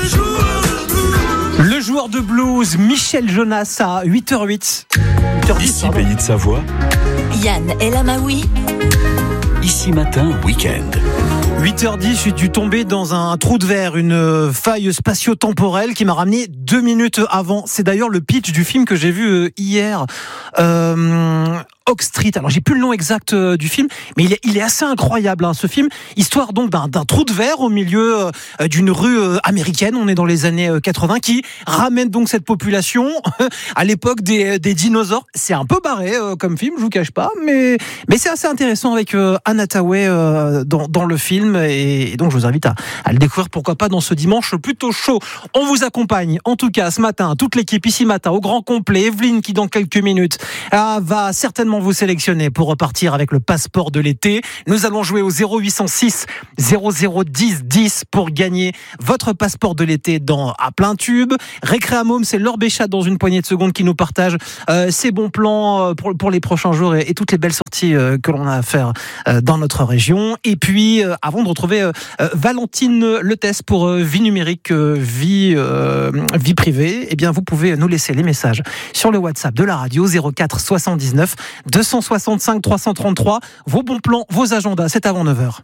Le joueur de blues, Michel Jonas, à 8h08. Ici Pays de Savoie. Yann El-Amaoui. Ici Matin, week-end. 8h10, je suis dû tomber dans un trou de verre, une faille spatio-temporelle qui m'a ramené 2 minutes avant. C'est d'ailleurs le pitch du film que j'ai vu hier. Oak Street. Alors j'ai plus le nom exact du film, mais il est assez incroyable ce film. Histoire donc d'un trou de verre au milieu d'une rue américaine. On est dans les années 80 qui ramène donc cette population à l'époque des dinosaures. C'est un peu barré comme film, je vous cache pas, mais c'est assez intéressant avec Anne Hathaway dans le film et donc je vous invite à le découvrir, pourquoi pas dans ce dimanche plutôt chaud. On vous accompagne en tout cas ce matin, toute l'équipe ici matin au grand complet. Evelyne qui dans quelques minutes va certainement vous sélectionner pour repartir avec le passeport de l'été. Nous allons jouer au 0806 0010 10 pour gagner votre passeport de l'été à plein tube. Récréamôme, c'est Laure Béchat dans une poignée de secondes qui nous partage ses bons plans pour les prochains jours et toutes les belles sorties que l'on a à faire dans notre région. Et puis avant de retrouver Valentine Letès pour vie numérique, vie privée, eh bien vous pouvez nous laisser les messages sur le WhatsApp de la radio 04 79 265 333. Vos bons plans, vos agendas, c'est avant 9h.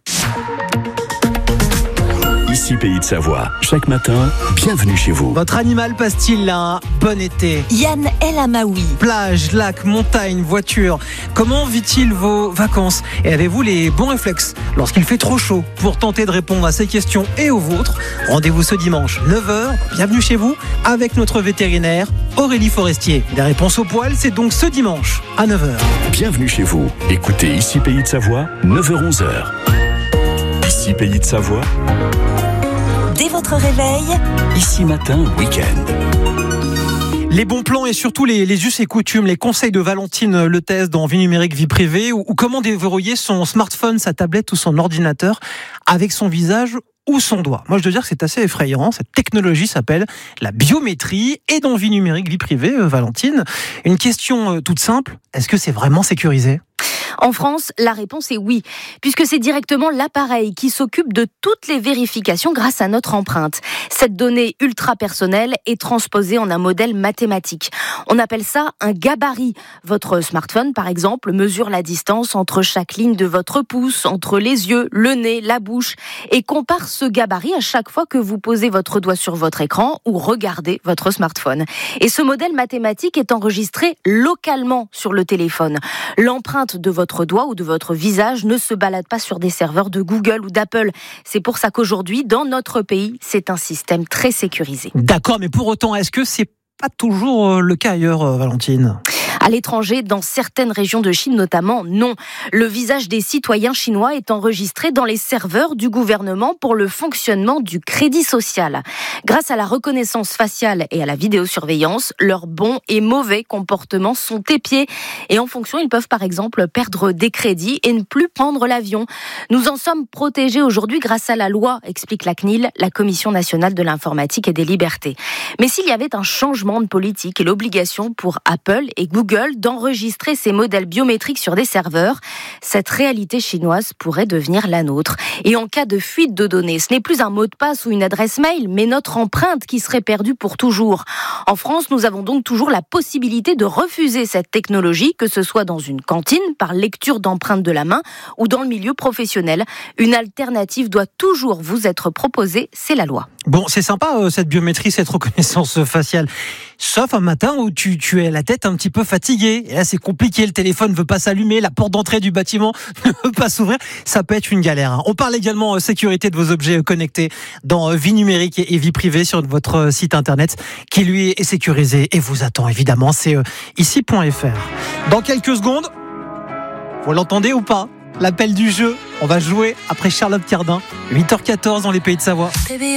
Ici Pays de Savoie. Chaque matin, bienvenue chez vous. Votre animal passe-t-il un bon été? Yann El-Amaoui. Plage, lac, montagne, voiture. Comment vit-il vos vacances? Et avez-vous les bons réflexes lorsqu'il fait trop chaud? Pour tenter de répondre à ces questions et aux vôtres, rendez-vous ce dimanche 9h. Bienvenue chez vous avec notre vétérinaire Aurélie Forestier. Les réponses au poil, c'est donc ce dimanche à 9h. Bienvenue chez vous. Écoutez Ici Pays de Savoie, 9h-11h. Ici Pays de Savoie. Dès votre réveil, Ici Matin, week-end. Les bons plans et surtout les us et coutumes, les conseils de Valentine Letès dans Vie numérique, vie privée, ou comment déverrouiller son smartphone, sa tablette ou son ordinateur avec son visage ou son doigt. Moi, je dois dire que c'est assez effrayant. Cette technologie s'appelle la biométrie. Et dans Vie numérique, vie privée, Valentine, une question toute simple, est-ce que c'est vraiment sécurisé ? En France, la réponse est oui, puisque c'est directement l'appareil qui s'occupe de toutes les vérifications grâce à notre empreinte. Cette donnée ultra personnelle est transposée en un modèle mathématique. On appelle ça un gabarit. Votre smartphone, par exemple, mesure la distance entre chaque ligne de votre pouce, entre les yeux, le nez, la bouche, et compare ce gabarit à chaque fois que vous posez votre doigt sur votre écran ou regardez votre smartphone. Et ce modèle mathématique est enregistré localement sur le téléphone. L'empreinte de votre doigt ou de votre visage ne se balade pas sur des serveurs de Google ou d'Apple. C'est pour ça qu'aujourd'hui, dans notre pays, c'est un système très sécurisé. D'accord, mais pour autant, est-ce que c'est pas toujours le cas ailleurs, Valentine ? À l'étranger, dans certaines régions de Chine notamment, non. Le visage des citoyens chinois est enregistré dans les serveurs du gouvernement pour le fonctionnement du crédit social. Grâce à la reconnaissance faciale et à la vidéosurveillance, leurs bons et mauvais comportements sont épiés. Et en fonction, ils peuvent par exemple perdre des crédits et ne plus prendre l'avion. Nous en sommes protégés aujourd'hui grâce à la loi, explique la CNIL, la Commission nationale de l'informatique et des libertés. Mais s'il y avait un changement de politique et l'obligation pour Apple et Google d'enregistrer ces modèles biométriques sur des serveurs, cette réalité chinoise pourrait devenir la nôtre. Et en cas de fuite de données, ce n'est plus un mot de passe ou une adresse mail, mais notre empreinte qui serait perdue pour toujours. En France, nous avons donc toujours la possibilité de refuser cette technologie, que ce soit dans une cantine, par lecture d'empreintes de la main, ou dans le milieu professionnel. Une alternative doit toujours vous être proposée, c'est la loi. Bon, c'est sympa cette biométrie, cette reconnaissance faciale. Sauf un matin où tu es la tête un petit peu fatiguée. Et là, c'est compliqué, le téléphone ne veut pas s'allumer, la porte d'entrée du bâtiment ne veut pas s'ouvrir. Ça peut être une galère. On parle également sécurité de vos objets connectés dans Vie numérique et vie privée sur votre site internet qui, lui, est sécurisé et vous attend évidemment. C'est ici.fr. Dans quelques secondes, vous l'entendez ou pas ? L'appel du jeu, on va jouer après Charlotte Cardin, 8h14 dans les Pays de Savoie.